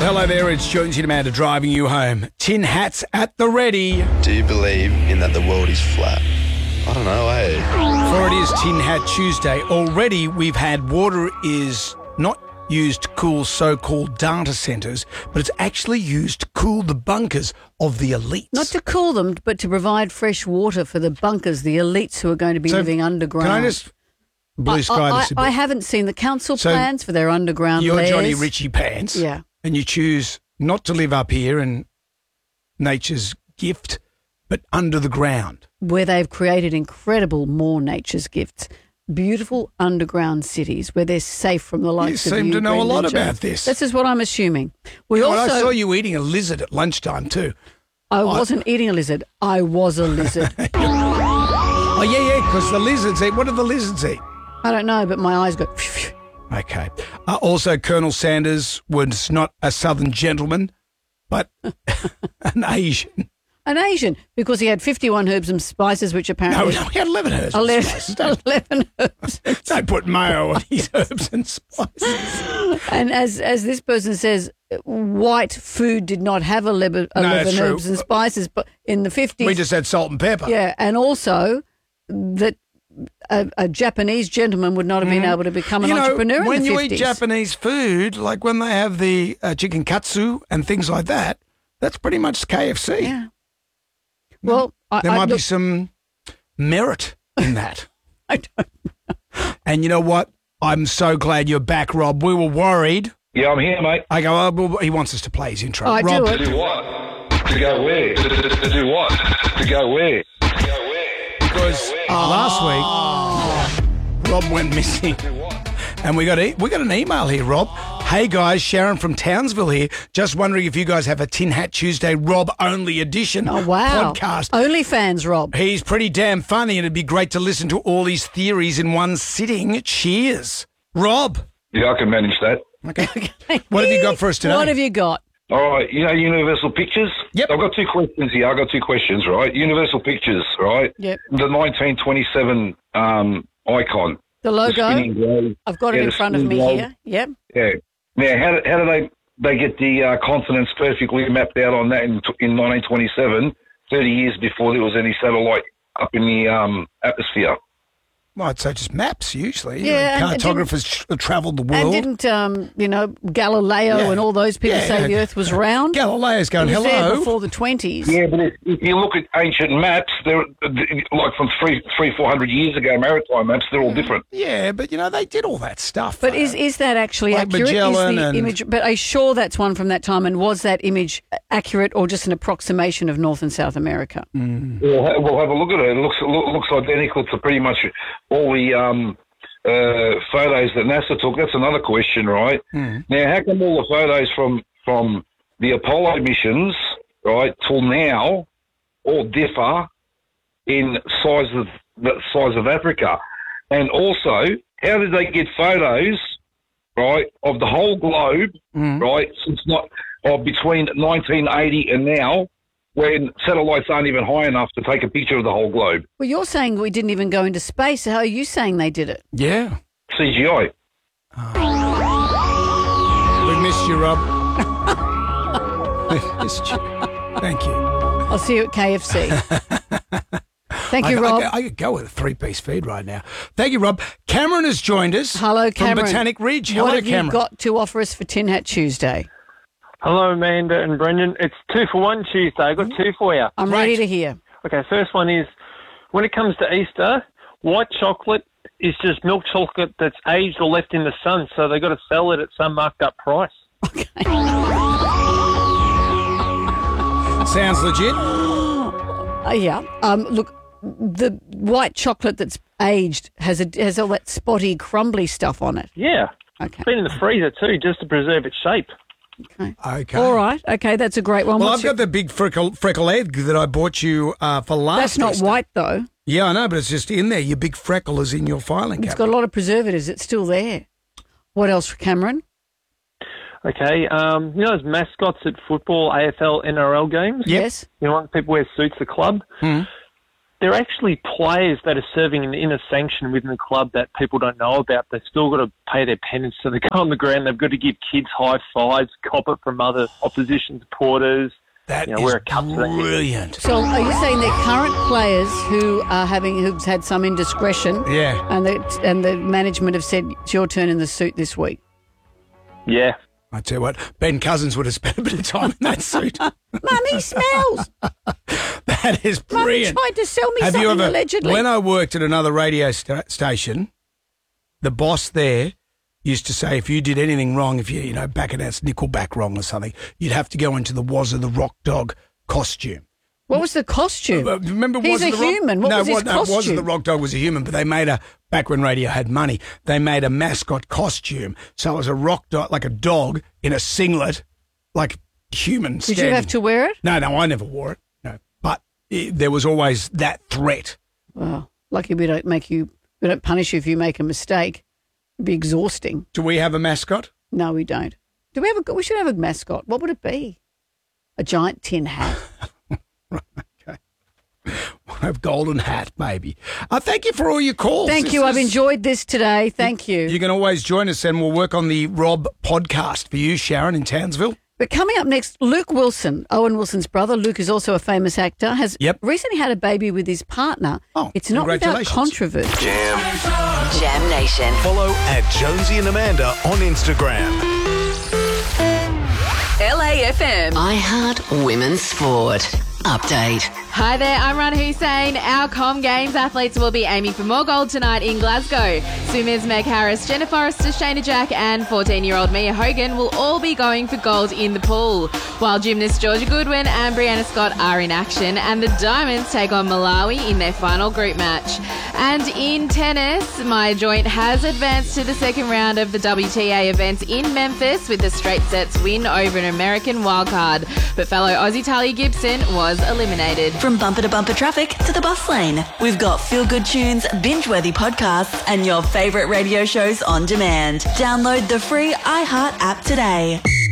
Hello there, it's Jonesy and Amanda driving you home. Tin hats at the ready. Do you believe in that the world is flat? I don't know, eh? For it is Tin Hat Tuesday. Already we've had water is not used to cool so-called data centres, but it's actually used to cool the bunkers of the elites. Not to cool them, but to provide fresh water for the bunkers, the elites who are going to be living underground. Can I just blue sky this a bit? I haven't seen the council plans for their underground You're lairs. Johnny Ritchie Pants. Yeah. And you choose not to live up here in nature's gift, but under the ground. Where they've created incredible more nature's gifts. Beautiful underground cities where they're safe from the likes of you. You seem to know a lot Brendan about Jones. this. This is what I'm assuming. I saw you eating a lizard at lunchtime too. I wasn't eating a lizard. I was a lizard. Oh, yeah, because the lizards eat. What do the lizards eat? I don't know, but my eyes go... Okay. Also, Colonel Sanders was not a Southern gentleman, but an Asian. An Asian, because he had 51 herbs and spices, which apparently... No, he had 11 herbs and spices. 11 herbs. Don't put mayo on his herbs and spices. And as this person says, white food did not have 11 herbs and spices, but in the 50s... We just had salt and pepper. Yeah, and also that a Japanese gentleman would not have been able to become an entrepreneur in the 50s. When you eat Japanese food, like when they have the chicken katsu and things like that, that's pretty much KFC. Yeah. Well, there might be some merit in that. I don't know. And you know what? I'm so glad you're back, Rob. We were worried. Yeah, I'm here, mate. I go, well, he wants us to play his intro. Rob, do it. To do what? To go where? To do what? To go where? To go where? Because last week, Rob went missing. And we got an email here, Rob. Hey guys, Sharon from Townsville here. Just wondering if you guys have a Tin Hat Tuesday Rob-only edition podcast. OnlyFans, Rob. He's pretty damn funny and it'd be great to listen to all his theories in one sitting. Cheers. Rob. Yeah, I can manage that. Okay. What have you got for us today? What have you got? All right, you know Universal Pictures? Yep. I've got two questions here. I've got two questions, right? Universal Pictures, right? Yep. The 1927 icon. The logo? I've got it in front of me here. Yep. Yeah. Now, how do they get the continents perfectly mapped out on that in 1927, 30 years before there was any satellite up in the atmosphere? Well, I'd say just maps usually. Yeah, cartographers travelled the world. And didn't, Galileo and all those people say the Earth was round? Galileo's going, He was hello. there before the 20s. Yeah, but if you look at ancient maps, they're like from 400 years ago, maritime maps, they're all different. Yeah, but, they did all that stuff. But is that actually like accurate? Magellan is the image? But are you sure that's one from that time? And was that image accurate or just an approximation of North and South America? Mm. We'll have a look at it. It looks identical to pretty much all the photos that NASA took. That's another question, right? Mm. Now, how come all the photos from the Apollo missions, right, till now, all differ in the size of Africa? And also, how did they get photos, right, of the whole globe, right, since between 1980 and now, when satellites aren't even high enough to take a picture of the whole globe? Well, you're saying we didn't even go into space. How are you saying they did it? Yeah. CGI. We missed you, Rob. We missed you. Thank you. I'll see you at KFC. Thank you, Rob. I could go with a three-piece feed right now. Thank you, Rob. Cameron has joined us. Hello, Cameron. From Botanic Ridge. Hello, Cameron. Cameron. What have you got to offer us for Tin Hat Tuesday? Hello, Amanda and Brendan. It's 2 for 1 Tuesday. I've got two for you. I'm ready to hear. Okay, first one is, when it comes to Easter, white chocolate is just milk chocolate that's aged or left in the sun, so they've got to sell it at some marked up price. Okay. Sounds legit. Yeah. Look, the white chocolate that's aged has all that spotty, crumbly stuff on it. Yeah. Okay. It's been in the freezer too, just to preserve its shape. Okay. All right. Okay, that's a great one. Well, I've got the big freckle egg that I bought you for last That's not Easter. white, though. Yeah, I know, but it's just in there. Your big freckle is in your filing cabinet. It's got a lot of preservatives. It's still there. What else for Cameron? Okay, you know those mascots at football, AFL, NRL games? Yes. You know when people wear suits at club? Mm. they're actually players that are serving an inner sanction within the club that people don't know about. They've still got to pay their penance, so they go on the ground. They've got to give kids high fives, cop it from other opposition supporters. That is wear a cup to them. brilliant. So are you saying they're current players who've had some indiscretion? Yeah. And the management have said it's your turn in the suit this week. Yeah. I tell you what, Ben Cousins would have spent a bit of time in that suit. Mummy smells. That is Mummy brilliant. tried to sell me Have something you ever, allegedly. when I worked at another radio station, the boss there used to say if you did anything wrong, if you back announced Nickelback wrong or something, you'd have to go into the Wazza the Rock Dog costume. What was the costume? Remember, He's Wazza a the Rock? human. What was his Wazza costume? the Rock Dog was a human, but they made back when radio had money, they made a mascot costume. So it was a rock dog, like a dog in a singlet, like human. Did you have to wear it? No, I never wore it. No, but there was always that threat. Well, lucky we don't punish you if you make a mistake. It'd be exhausting. Do we have a mascot? No, we don't. We should have a mascot. What would it be? A giant tin hat. Okay. We'll have golden hat, maybe. Thank you for all your calls. Thank you. I've enjoyed this today. Thank you. You can always join us and we'll work on the Rob podcast for you, Sharon, in Townsville. But coming up next, Luke Wilson, Owen Wilson's brother. Luke is also a famous actor, has recently had a baby with his partner. Oh, it's not without congratulations. controversy. Jam Nation. Follow at Jonesy and Amanda on Instagram. LAFM. I Heart Women's Sport. Update. Hi there, I'm Rana Hussein. Our Com Games athletes will be aiming for more gold tonight in Glasgow. Swimmers Meg Harris, Jenna Forrester, Shayna Jack and 14-year-old Mia Hogan will all be going for gold in the pool, while gymnasts Georgia Goodwin and Brianna Scott are in action, and the Diamonds take on Malawi in their final group match. And in tennis, Maya Joint has advanced to the second round of the WTA events in Memphis with a straight sets win over an American wildcard, but fellow Aussie Talia Gibson was eliminated. From bumper to bumper traffic to the bus lane, we've got feel-good tunes, binge-worthy podcasts, and your favourite radio shows on demand. Download the free iHeart app today.